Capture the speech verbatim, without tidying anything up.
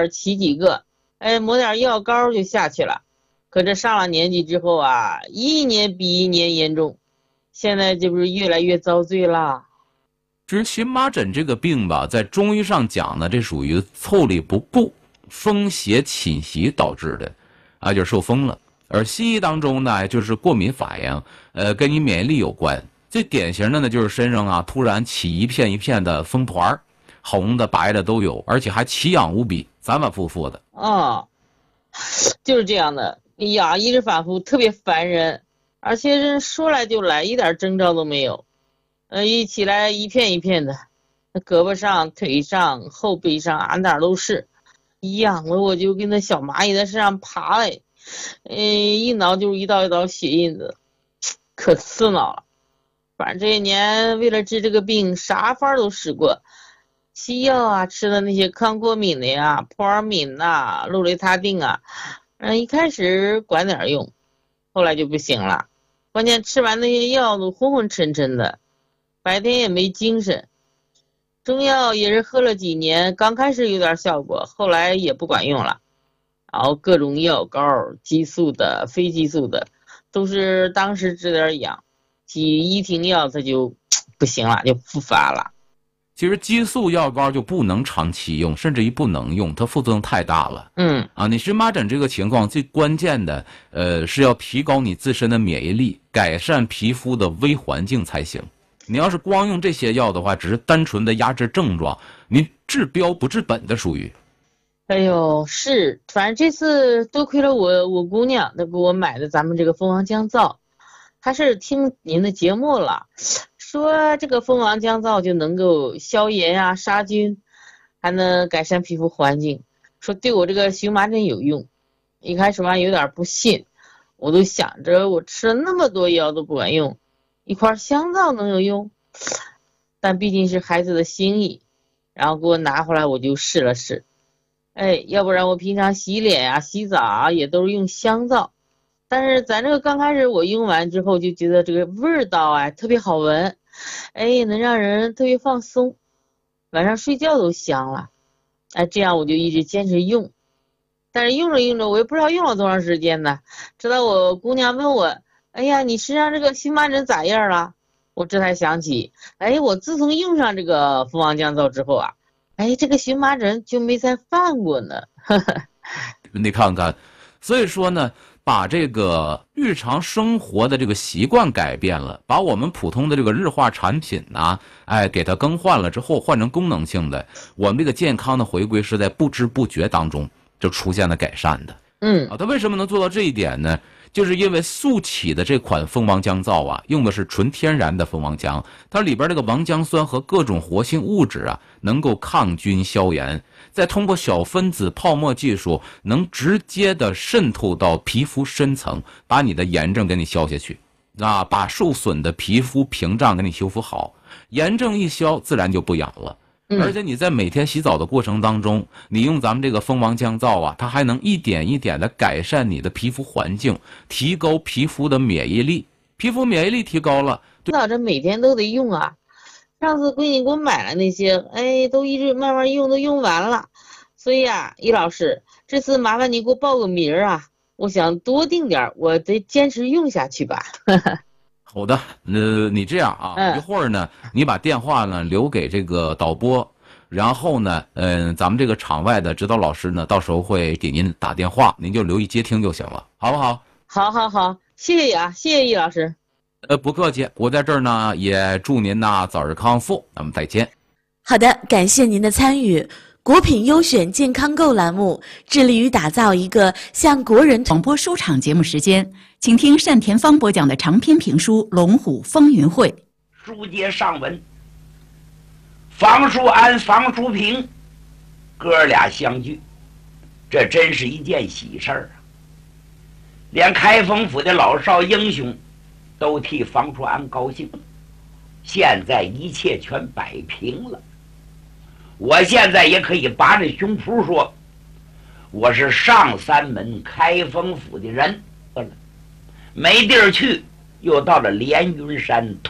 儿起几个，哎，抹点药膏就下去了。可这上了年纪之后啊，一年比一年严重，现在这不是越来越遭罪了。 至于荨麻疹这个病吧，在中医上讲呢，这属于腠理不顾、风邪侵袭导致的，啊，就是受风了。而西医当中呢，就是过敏反应，呃，跟你免疫力有关。最典型的呢，就是身上啊突然起一片一片的风团，红的、白的都有，而且还奇痒无比，反反复复的。 哦，就是这样的，痒一直反复，特别烦人，而且人说来就来，一点征兆都没有。呃，一起来一片一片的，胳膊上、腿上、后背上啊哪儿都是，痒的我就跟那小蚂蚁在身上爬嘞，嗯、呃，一挠就是一道一道血印子，可刺挠了。反正这一年为了治这个病，啥法都试过，西药啊，吃的那些抗过敏的呀，扑尔敏呐、氯雷他定啊，嗯，一开始管点用，后来就不行了，关键吃完那些药都昏昏沉沉的。白天也没精神，中药也是喝了几年，刚开始有点效果，后来也不管用了。然后各种药膏，激素的、非激素的，都是当时治点痒，一停药它就不行了，就复发了。 其实激素药膏就不能长期用，甚至于不能用，它副作用太大了。 嗯啊，你荨麻疹这个情况最关键的，呃，是要提高你自身的免疫力，改善皮肤的微环境才行。你要是光用这些药的话，只是单纯的压制症状，你治标不治本的属于。 哎呦，是，反正这次多亏了我我姑娘，她给我买的咱们这个蜂王降皂，她是听您的节目了，说这个蜂王降皂就能够消炎啊、杀菌，还能改善皮肤环境，说对我这个荨麻疹有用。一开始嘛有点不信，我都想着我吃了那么多药都不管用，一块香皂能有用？但毕竟是孩子的心意，然后给我拿回来我就试了试。哎，要不然我平常洗脸啊、洗澡啊也都是用香皂，但是咱这个刚开始我用完之后就觉得这个味道啊特别好闻，哎，能让人特别放松，晚上睡觉都香了。哎，这样我就一直坚持用，但是用着用着我也不知道用了多长时间呢，直到我姑娘问我，哎呀，你身上这个荨麻疹咋样了？我这才想起，哎，我自从用上这个蜂王降皂之后啊，哎，这个荨麻疹就没再犯过呢。 你看看，所以说呢，把这个日常生活的这个习惯改变了，把我们普通的这个日化产品呐、哎，给它更换了之后，换成功能性的，我们这个健康的回归是在不知不觉当中就出现了改善的。 嗯啊，它为什么能做到这一点呢？就是因为速起的这款蜂王降皂啊，用的是纯天然的蜂王浆，它里边这个王浆酸和各种活性物质啊，能够抗菌消炎，再通过小分子泡沫技术，能直接的渗透到皮肤深层，把你的炎症给你消下去，啊，把受损的皮肤屏障给你修复好，炎症一消，自然就不痒了。而且你在每天洗澡的过程当中，你用咱们这个蜂王降皂啊，它还能一点一点的改善你的皮肤环境，提高皮肤的免疫力。皮肤免疫力提高了， 那这每天都得用啊。上次闺女给我买了那些，哎，都一直慢慢用，都用完了。所以啊，易老师，这次麻烦你给我报个名啊，我想多订点，我得坚持用下去吧。 好的，呃，你这样啊， 嗯一会儿呢，你把电话呢留给这个导播，然后呢，嗯、呃，咱们这个场外的指导老师呢，到时候会给您打电话，您就留意接听就行了，好不好？ 好好好，谢谢啊，谢谢易老师。 呃，不客气，我在这儿呢，也祝您呐早日康复，咱们再见。 好的，感谢您的参与。国品优选健康购栏目致力于打造一个向国人广播书场节目时间，请听单田芳播讲的长篇评书《龙虎风云会》。 书接上文，房叔安、房叔平哥俩相聚，这真是一件喜事儿啊！连开封府的老少英雄都替房叔安高兴，现在一切全摆平了。我现在也可以拔着胸脯说，我是上三门开封府的人，没地儿去，又到了连云山